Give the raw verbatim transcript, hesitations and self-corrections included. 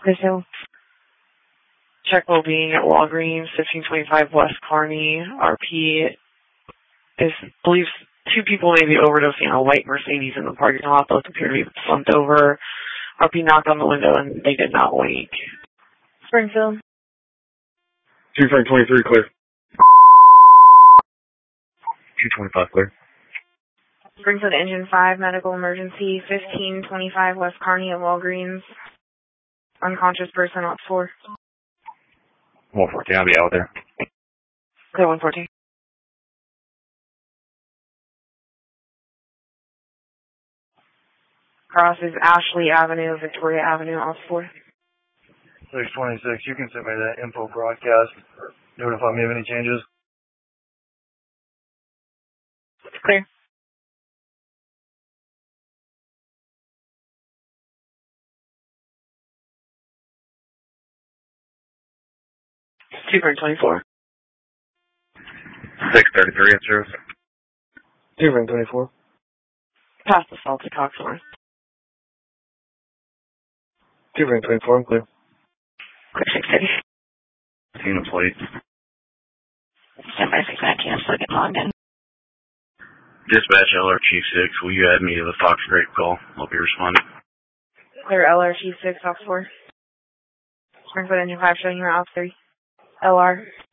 Brazil. Check well-being at Walgreens, fifteen twenty-five West Kearney. R P is believes two people may be overdosing on a white Mercedes in the parking lot. Both appear to be slumped over. R P knocked on the window and they did not wake. Springfield. two Frank twenty-three, clear. two twenty-five, clear. Springfield Engine five, medical emergency, fifteen twenty-five West Kearney at Walgreens. Unconscious person, op four. one fourteen, I'll be out there. Clear one fourteen. Crosses Ashley Avenue, Victoria Avenue, op four. six twenty-six, you can send me that info broadcast. Notify me of any changes. Clear. two twenty-four. six thirty-three, at service. two Frank twenty-four. Past the salt to Coxmore. two Frank twenty-four, I'm clear. Clear six thirty. Seen a plate. Stand by six nineteen, I'm still getting logged in. Dispatch L R Chief six, will you add me to the Fox Grape call? I'll be responding. Clear L R Chief six, op four. Springfield Engine five, showing you op three. L R.